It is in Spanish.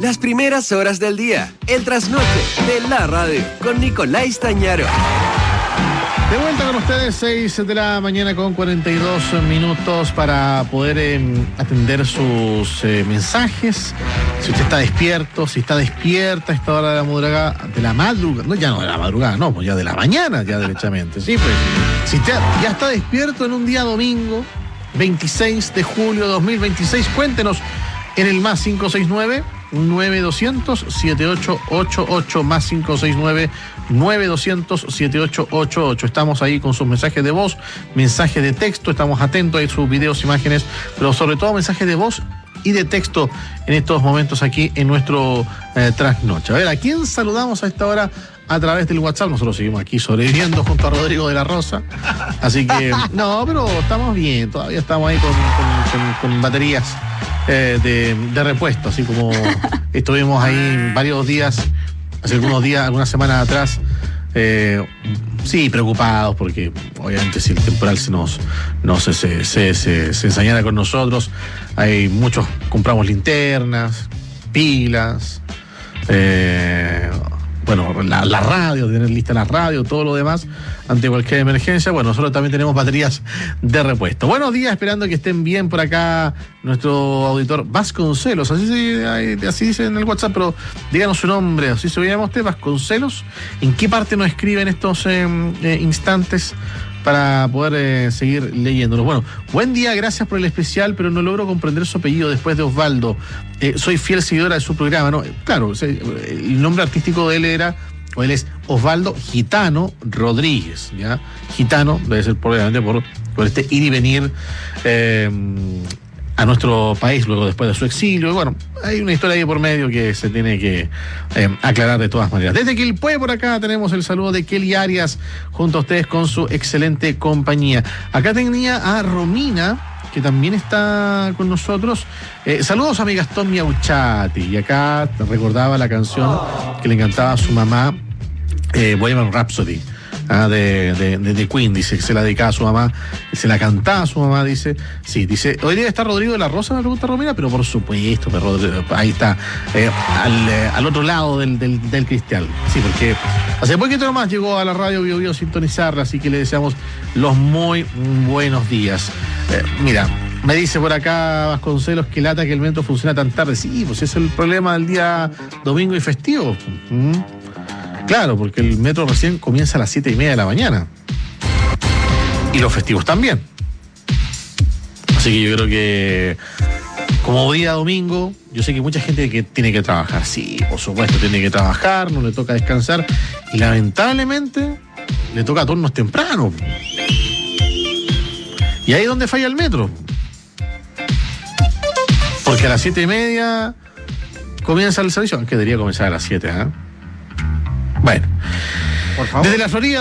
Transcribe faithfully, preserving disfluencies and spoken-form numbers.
Las primeras horas del día, el trasnoche de la radio, con Nicolás Tañaro. De vuelta con ustedes, seis de la mañana con cuarenta y dos minutos para poder eh, atender sus eh, mensajes. Si usted está despierto, si está despierta a esta hora de la madrugada, de la madrugada, no, ya no de la madrugada, no, pues ya de la mañana, ya derechamente, sí, pues. Si usted ya está despierto en un día domingo, veintiséis de julio de dos mil veintiséis, cuéntenos en el más cinco seis nueve, nueve doscientos, setenta y ocho ochenta y ocho, más cinco seis nueve, nueve doscientos, setenta y ocho ochenta y ocho. Estamos ahí con sus mensajes de voz, mensajes de texto, estamos atentos a sus videos, imágenes, pero sobre todo mensajes de voz y de texto en estos momentos aquí en nuestro eh, trasnoche. A ver, ¿a quién saludamos a esta hora a través del WhatsApp? Nosotros seguimos aquí sobreviviendo junto a Rodrigo de la Rosa, así que no, pero estamos bien, todavía estamos ahí con, con, con, con baterías eh, de, de repuesto, así como estuvimos ahí varios días, hace algunos días, algunas semanas atrás, eh, sí, preocupados porque obviamente si el temporal se nos, no se, se, se, se, se ensañara con nosotros, hay muchos, compramos linternas, pilas, eh, bueno, la, la radio, tener lista la radio, todo lo demás, ante cualquier emergencia. Bueno, nosotros también tenemos baterías de repuesto. Buenos días, esperando que estén bien por acá nuestro auditor Vasconcelos, así, se, así dice en el WhatsApp, pero díganos su nombre, así se llama usted, Vasconcelos. ¿En qué parte nos escribe en estos eh, eh, instantes para poder eh, seguir leyéndolo? Bueno, buen día, gracias por el especial, pero no logro comprender su apellido después de Osvaldo. Eh, soy fiel seguidora de su programa, ¿no? Claro, el nombre artístico de él era, o él es Osvaldo Gitano Rodríguez, ¿ya? Gitano, debe ser probablemente por, por este ir y venir eh, a nuestro país luego después de su exilio. Y bueno, hay una historia ahí por medio que se tiene que eh, aclarar de todas maneras. Desde Quilpué por acá tenemos el saludo de Kelly Arias junto a ustedes con su excelente compañía. Acá tenía a Romina, que también está con nosotros. Eh, saludos a mi Gastón Miauchati. Y acá recordaba la canción que le encantaba a su mamá, eh, Bohemian Rhapsody. Ah, de, de, de, de Queen, dice que se la dedicaba a su mamá, se la cantaba a su mamá, dice, sí, dice, hoy día está Rodrigo de la Rosa, me pregunta Romina, pero por supuesto, pero Rodrigo, ahí está, eh, al, eh, al otro lado del, del, del cristal, sí, porque hace poquito nomás llegó a la radio Bio Bio a sintonizarla, así que le deseamos los muy buenos días. Eh, mira, me dice por acá Vasconcelos que lata que el metro funciona tan tarde, sí, pues ese es el problema del día domingo y festivo. ¿Mm? Claro, porque el metro recién comienza a las siete y media de la mañana. Y los festivos también. Así que yo creo que como día domingo, yo sé que mucha gente que tiene que trabajar. Sí, por supuesto, tiene que trabajar, no le toca descansar. Y lamentablemente le toca turnos temprano. Y ahí es donde falla el metro. Porque a las siete y media comienza el servicio, aunque debería comenzar a las siete, ¿eh? Bueno, por favor. Desde la Florida